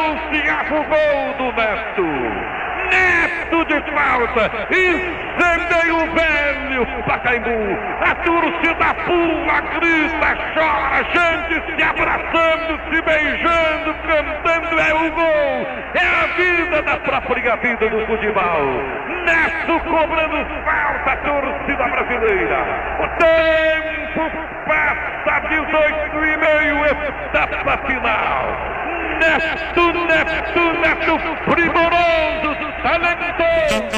anunciava o gol do Neto. Neto de falta, incendeia o velho Pacaembu. A torcida pula, grita, chora, gente se abraçando, se beijando, cantando, é o gol, é a vida da própria vida do futebol. Neto cobrando falta, a torcida brasileira. O tempo passa, 18,5, etapa final. Neto, primoroso, talentoso.